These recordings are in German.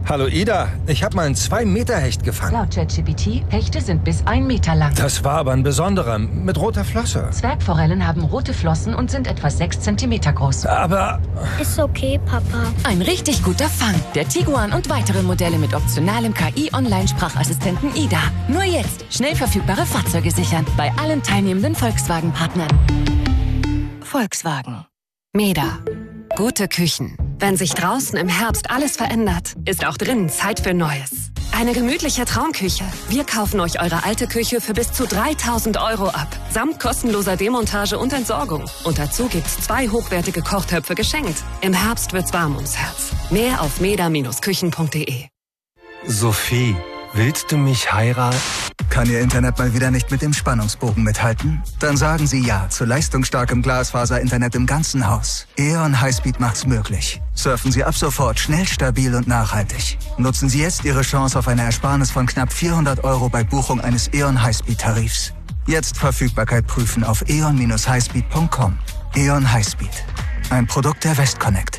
Hallo Ida, ich habe mal einen 2-Meter-Hecht gefangen. Laut ChatGPT, Hechte sind bis 1 Meter lang. Das war aber ein besonderer, mit roter Flosse. Zwergforellen haben rote Flossen und sind etwa 6 Zentimeter groß. Aber... Ist okay, Papa. Ein richtig guter Fang. Der Tiguan und weitere Modelle mit optionalem KI-Online-Sprachassistenten Ida. Nur jetzt schnell verfügbare Fahrzeuge sichern. Bei allen teilnehmenden Volkswagen-Partnern. Volkswagen. Meda. Gute Küchen. Wenn sich draußen im Herbst alles verändert, ist auch drinnen Zeit für Neues. Eine gemütliche Traumküche. Wir kaufen euch eure alte Küche für bis zu 3.000 € ab. Samt kostenloser Demontage und Entsorgung. Und dazu gibt's 2 hochwertige Kochtöpfe geschenkt. Im Herbst wird's warm ums Herz. Mehr auf meda-küchen.de. Sophie, willst du mich heiraten? Kann Ihr Internet mal wieder nicht mit dem Spannungsbogen mithalten? Dann sagen Sie ja zu leistungsstarkem Glasfaser-Internet im ganzen Haus. E.ON Highspeed macht's möglich. Surfen Sie ab sofort schnell, stabil und nachhaltig. Nutzen Sie jetzt Ihre Chance auf eine Ersparnis von knapp 400 € bei Buchung eines E.ON Highspeed-Tarifs. Jetzt Verfügbarkeit prüfen auf eon-highspeed.com. E.ON Highspeed. Ein Produkt der Westconnect.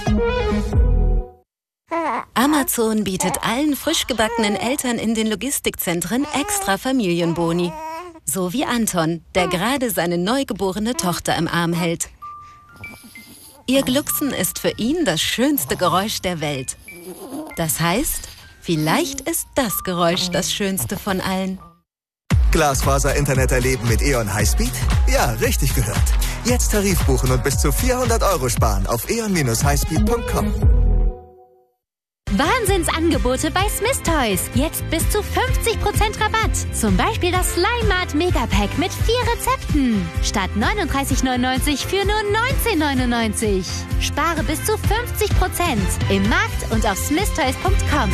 Amazon bietet allen frisch gebackenen Eltern in den Logistikzentren extra Familienboni. So wie Anton, der gerade seine neugeborene Tochter im Arm hält. Ihr Glucksen ist für ihn das schönste Geräusch der Welt. Das heißt, vielleicht ist das Geräusch das schönste von allen. Glasfaser-Internet erleben mit E.ON Highspeed? Ja, richtig gehört. Jetzt Tarif buchen und bis zu 400 € sparen auf eon-highspeed.com. Wahnsinnsangebote bei Smith Toys. Jetzt bis zu 50% Rabatt. Zum Beispiel das Slime Mart Megapack mit 4 Rezepten. Statt 39,99 für nur 19,99. Spare bis zu 50% im Markt und auf smithtoys.com.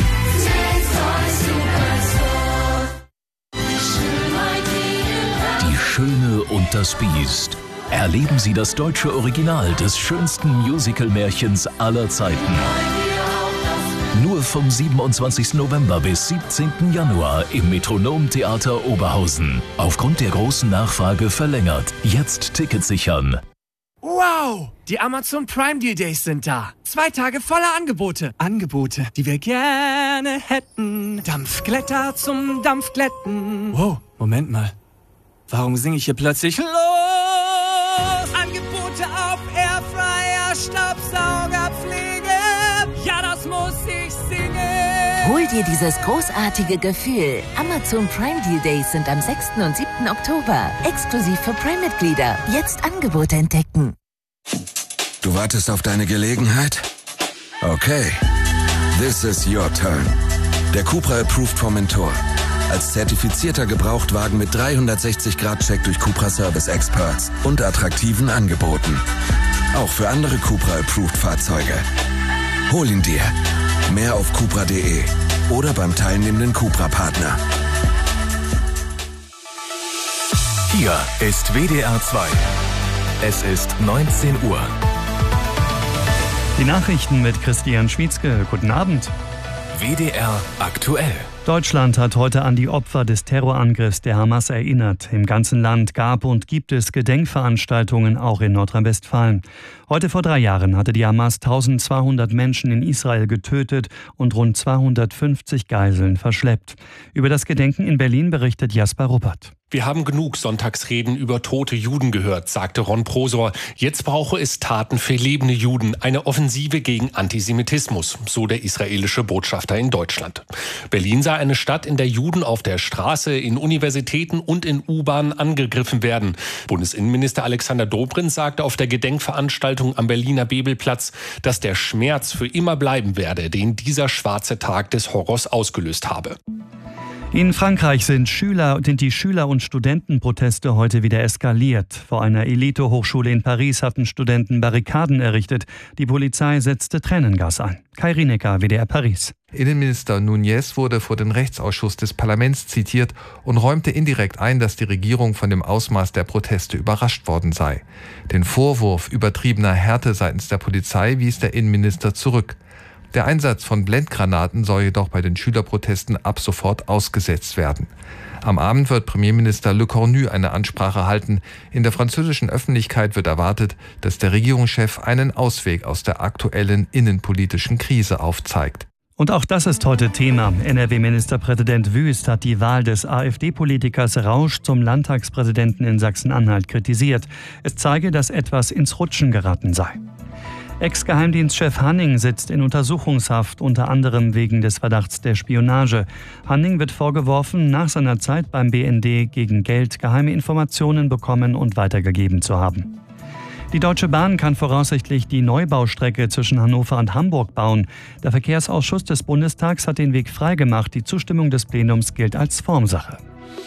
Die Schöne und das Biest. Erleben Sie das deutsche Original des schönsten Musical-Märchens aller Zeiten. Nur vom 27. November bis 17. Januar im Metronom-Theater Oberhausen. Aufgrund der großen Nachfrage verlängert. Jetzt Tickets sichern. Wow! Die Amazon Prime Deal Days sind da. 2 Tage voller Angebote. Angebote, die wir gerne hätten. Dampfglätter zum Dampfglätten. Wow, Moment mal. Warum singe ich hier plötzlich los? Angebote auf Airfryer, Staubsaugerpflege. Ja, das muss ich singen. Hol dir dieses großartige Gefühl. Amazon Prime Deal Days sind am 6. und 7. Oktober. Exklusiv für Prime-Mitglieder. Jetzt Angebote entdecken. Du wartest auf deine Gelegenheit? Okay. This is your turn. Der Cupra Approved Formentor. Als zertifizierter Gebrauchtwagen mit 360-Grad-Check durch Cupra Service Experts und attraktiven Angeboten. Auch für andere Cupra Approved Fahrzeuge. Hol ihn dir. Mehr auf cupra.de oder beim teilnehmenden Cupra-Partner. Hier ist WDR 2. Es ist 19 Uhr. Die Nachrichten mit Christian Schwietzke. Guten Abend. WDR aktuell. Deutschland hat heute an die Opfer des Terrorangriffs der Hamas erinnert. Im ganzen Land gab und gibt es Gedenkveranstaltungen, auch in Nordrhein-Westfalen. Heute vor 3 Jahren hatte die Hamas 1200 Menschen in Israel getötet und rund 250 Geiseln verschleppt. Über das Gedenken in Berlin berichtet Jasper Ruppert. Wir haben genug Sonntagsreden über tote Juden gehört, sagte Ron Prosor. Jetzt brauche es Taten für lebende Juden, eine Offensive gegen Antisemitismus, so der israelische Botschafter in Deutschland. Berlin sei eine Stadt, in der Juden auf der Straße, in Universitäten und in U-Bahnen angegriffen werden. Bundesinnenminister Alexander Dobrindt sagte auf der Gedenkveranstaltung am Berliner Bebelplatz, dass der Schmerz für immer bleiben werde, den dieser schwarze Tag des Horrors ausgelöst habe. In Frankreich sind die Schüler- und Studentenproteste heute wieder eskaliert. Vor einer Elite-Hochschule in Paris hatten Studenten Barrikaden errichtet. Die Polizei setzte Tränengas ein. Kai Rinecker, WDR Paris. Innenminister Núñez wurde vor den Rechtsausschuss des Parlaments zitiert und räumte indirekt ein, dass die Regierung von dem Ausmaß der Proteste überrascht worden sei. Den Vorwurf übertriebener Härte seitens der Polizei wies der Innenminister zurück. Der Einsatz von Blendgranaten soll jedoch bei den Schülerprotesten ab sofort ausgesetzt werden. Am Abend wird Premierminister Le Cornu eine Ansprache halten. In der französischen Öffentlichkeit wird erwartet, dass der Regierungschef einen Ausweg aus der aktuellen innenpolitischen Krise aufzeigt. Und auch das ist heute Thema. NRW-Ministerpräsident Wüst hat die Wahl des AfD-Politikers Rausch zum Landtagspräsidenten in Sachsen-Anhalt kritisiert. Es zeige, dass etwas ins Rutschen geraten sei. Ex-Geheimdienstchef Hanning sitzt in Untersuchungshaft, unter anderem wegen des Verdachts der Spionage. Hanning wird vorgeworfen, nach seiner Zeit beim BND gegen Geld geheime Informationen bekommen und weitergegeben zu haben. Die Deutsche Bahn kann voraussichtlich die Neubaustrecke zwischen Hannover und Hamburg bauen. Der Verkehrsausschuss des Bundestags hat den Weg freigemacht. Die Zustimmung des Plenums gilt als Formsache.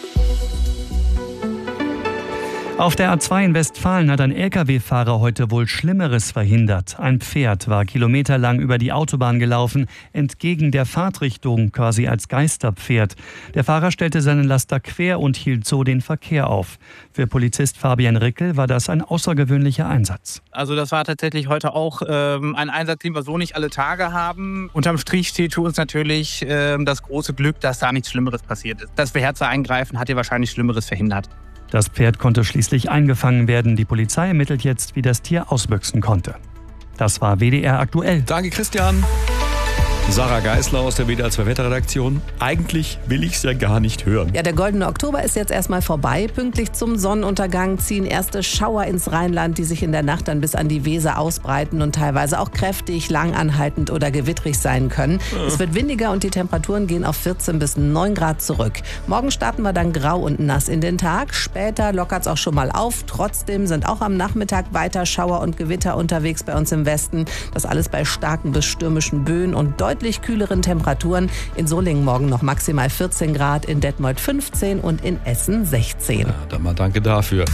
Auf der A2 in Westfalen hat ein Lkw-Fahrer heute wohl Schlimmeres verhindert. Ein Pferd war kilometerlang über die Autobahn gelaufen, entgegen der Fahrtrichtung, quasi als Geisterpferd. Der Fahrer stellte seinen Laster quer und hielt so den Verkehr auf. Für Polizist Fabian Rickel war das ein außergewöhnlicher Einsatz. Also das war tatsächlich heute auch ein Einsatz, den wir so nicht alle Tage haben. Unterm Strich steht für uns natürlich das große Glück, dass da nichts Schlimmeres passiert ist. Das beherzte Eingreifen hat hier wahrscheinlich Schlimmeres verhindert. Das Pferd konnte schließlich eingefangen werden. Die Polizei ermittelt jetzt, wie das Tier ausbüchsen konnte. Das war WDR aktuell. Danke, Christian. Sarah Geisler aus der WDR 2 Wetterredaktion. Eigentlich will ich es ja gar nicht hören. Ja, der goldene Oktober ist jetzt erstmal vorbei. Pünktlich zum Sonnenuntergang ziehen erste Schauer ins Rheinland, die sich in der Nacht dann bis an die Weser ausbreiten und teilweise auch kräftig, langanhaltend oder gewittrig sein können. Es wird windiger und die Temperaturen gehen auf 14 bis 9 Grad zurück. Morgen starten wir dann grau und nass in den Tag. Später lockert es auch schon mal auf. Trotzdem sind auch am Nachmittag weiter Schauer und Gewitter unterwegs bei uns im Westen. Das alles bei starken bis stürmischen Böen und deutlich kühleren Temperaturen. In Solingen morgen noch maximal 14 Grad, in Detmold 15 und in Essen 16. Ja, dann mal danke dafür.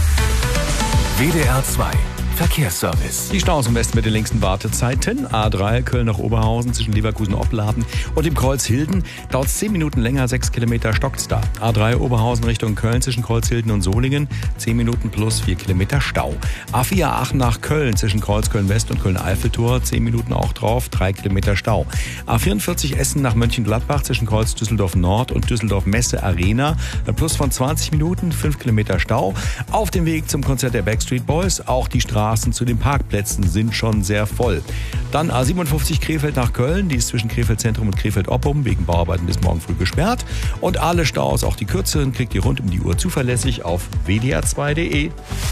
WDR 2 Verkehrsservice. Die Staus im Westen mit den längsten Wartezeiten. A3 Köln nach Oberhausen zwischen Leverkusen und Opladen und dem Kreuz Hilden. Dauert 10 Minuten länger, 6 Kilometer stockt's da. A3 Oberhausen Richtung Köln zwischen Kreuz Hilden und Solingen. 10 Minuten plus 4 Kilometer Stau. A4 Aachen nach Köln zwischen Kreuz Köln West und Köln Eiffeltor. 10 Minuten auch drauf, 3 Kilometer Stau. A44 Essen nach Mönchengladbach zwischen Kreuz Düsseldorf Nord und Düsseldorf Messe Arena. Plus von 20 Minuten, 5 Kilometer Stau. Auf dem Weg zum Konzert der Backstreet Boys. Auch die Straßen zu den Parkplätzen sind schon sehr voll. Dann A57 Krefeld nach Köln, die ist zwischen Krefeld Zentrum und Krefeld Oppum wegen Bauarbeiten bis morgen früh gesperrt. Und alle Staus, auch die kürzeren, kriegt ihr rund um die Uhr zuverlässig auf wdr2.de.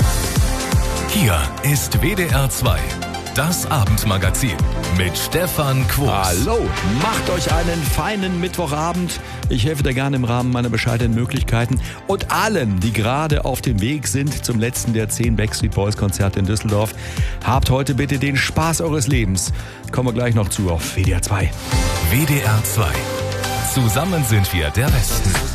Hier ist WDR 2. Das Abendmagazin mit Stefan Quos. Hallo, macht euch einen feinen Mittwochabend. Ich helfe dir gerne im Rahmen meiner bescheidenen Möglichkeiten. Und allen, die gerade auf dem Weg sind zum letzten der 10 Backstreet Boys Konzerte in Düsseldorf, habt heute bitte den Spaß eures Lebens. Kommen wir gleich noch zu auf WDR 2. WDR 2. Zusammen sind wir der Westen.